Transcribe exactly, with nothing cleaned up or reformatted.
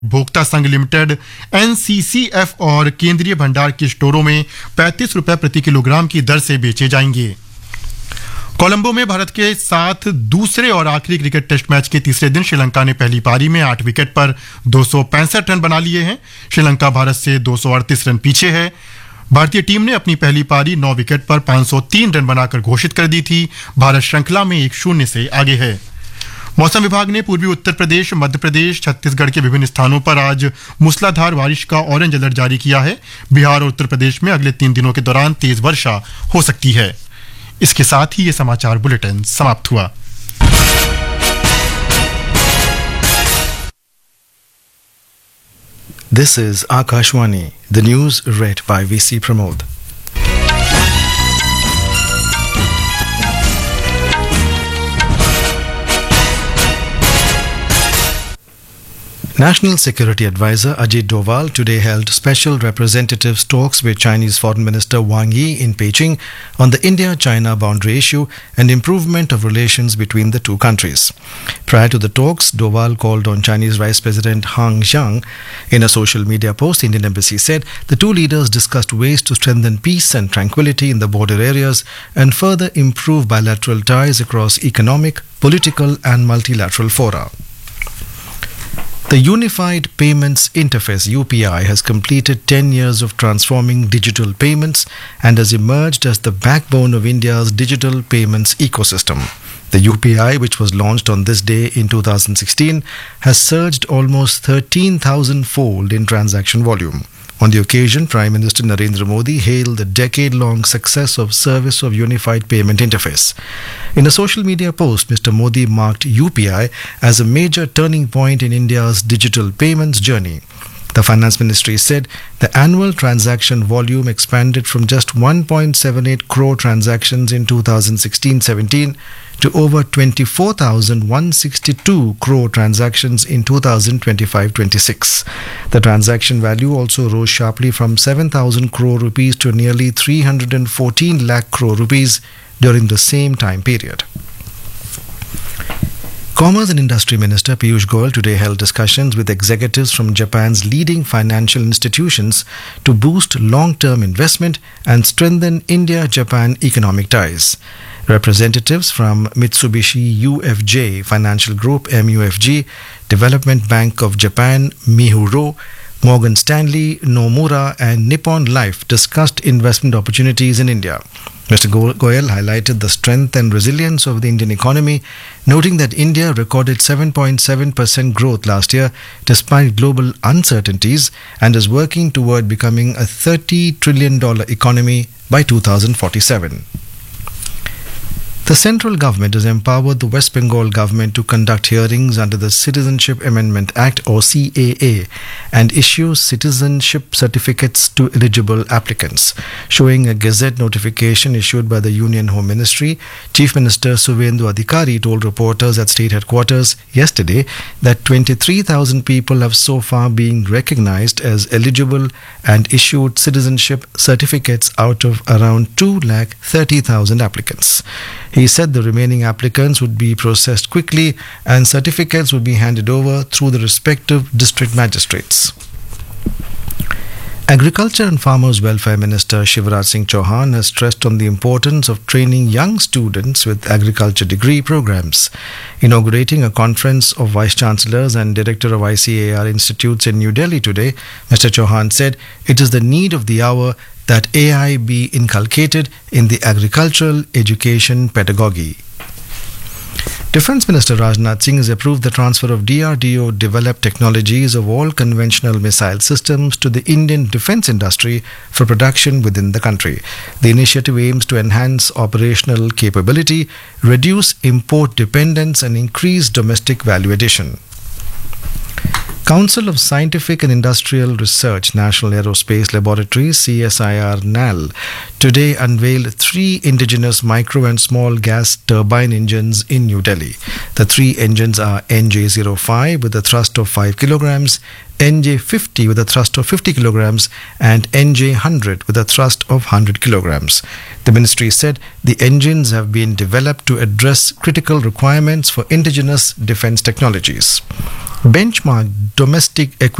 उपभोक्ता संघ limited N C C F और केंद्रीय भंडार के स्टोरों में पैंतीस रुपए प्रति किलोग्राम की दर से बेचे जाएंगे। कोलंबो में भारत के साथ दूसरे और आखिरी क्रिकेट टेस्ट मैच के तीसरे दिन श्रीलंका ने पहली पारी में आठ विकेट पर दो सौ पैंसठ रन बना लिए हैं। श्रीलंका भारत से दो सौ अड़तीस रन पीछे है। भारतीय टीम ने अपनी पहली पारी नौ विकेट पर पाँच सौ तीन रन बनाकर घोषित कर दी थी। भारत श्रृंखला में एक शून्य से आगे है। मौसम विभाग ने पूर्वी उत्तर प्रदेश, मध्य प्रदेश, छत्तीसगढ़ के विभिन्न स्थानों पर आज मूसलाधार बारिश का ऑरेंज अलर्ट जारी किया है। बिहार और उत्तर प्रदेश में अगले तीन दिनों के दौरान तेज वर्षा हो सकती है। इसके साथ ही ये समाचार बुलेटिन समाप्त हुआ। This is Akashwani, the news read by V C Pramod. National Security Advisor Ajit Doval today held special representatives talks with Chinese Foreign Minister Wang Yi in Beijing on the India-China boundary issue and improvement of relations between the two countries. Prior to the talks, Doval called on Chinese Vice President Hang Xiang. In a social media post, the Indian Embassy said the two leaders discussed ways to strengthen peace and tranquility in the border areas and further improve bilateral ties across economic, political and multilateral fora. The Unified Payments Interface U P I has completed ten years of transforming digital payments and has emerged as the backbone of India's digital payments ecosystem. The U P I, which was launched on this day in two thousand sixteen, has surged almost thirteen thousand fold in transaction volume. On the occasion, Prime Minister Narendra Modi hailed the decade-long success of service of Unified Payment Interface. In a social media post, Mister Modi marked U P I as a major turning point in India's digital payments journey. The Finance Ministry said the annual transaction volume expanded from just one point seven eight crore transactions in two thousand sixteen seventeen to over twenty-four thousand one hundred sixty-two crore transactions in two thousand twenty-five twenty-six. The transaction value also rose sharply from seven thousand crore rupees to nearly three hundred fourteen lakh crore rupees during the same time period. Commerce and Industry Minister Piyush Goyal today held discussions with executives from Japan's leading financial institutions to boost long-term investment and strengthen India-Japan economic ties. Representatives from Mitsubishi U F J Financial Group M U F G, Development Bank of Japan Mihuro, Morgan Stanley, Nomura and Nippon Life discussed investment opportunities in India. Mister Goyal highlighted the strength and resilience of the Indian economy, noting that India recorded seven point seven percent growth last year despite global uncertainties and is working toward becoming a thirty trillion dollars economy by two thousand forty-seven. The central government has empowered the West Bengal government to conduct hearings under the Citizenship Amendment Act or C A A and issue citizenship certificates to eligible applicants. Showing a Gazette notification issued by the Union Home Ministry, Chief Minister Suvendu Adhikari told reporters at state headquarters yesterday that twenty-three thousand people have so far been recognized as eligible and issued citizenship certificates out of around two lakh thirty thousand applicants. He said the remaining applicants would be processed quickly and certificates would be handed over through the respective district magistrates. Agriculture and Farmers Welfare Minister Shivraj Singh Chauhan has stressed on the importance of training young students with agriculture degree programs. Inaugurating a conference of Vice Chancellors and Director of I C A R institutes in New Delhi today, Mister Chauhan said it is the need of the hour that A I be inculcated in the agricultural education pedagogy. Defence Minister Rajnath Singh has approved the transfer of D R D O developed technologies of all conventional missile systems to the Indian defence industry for production within the country. The initiative aims to enhance operational capability, reduce import dependence and increase domestic value addition. Council of Scientific and Industrial Research, National Aerospace Laboratories, C S I R N A L, today unveiled three indigenous micro and small gas turbine engines in New Delhi. The three engines are N J zero five with a thrust of five kilograms, N J fifty with a thrust of fifty kilograms, and N J one hundred with a thrust of one hundred kilograms. The ministry said the engines have been developed to address critical requirements for indigenous defense technologies. Benchmark domestic equity